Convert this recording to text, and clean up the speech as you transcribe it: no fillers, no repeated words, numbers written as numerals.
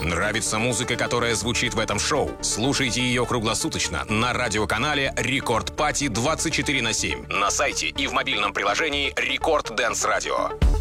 Нравится музыка, которая звучит в этом шоу? Слушайте ее круглосуточно на радиоканале Рекорд Пати 24/7, на сайте и в мобильном приложении Рекорд Дэнс Радио.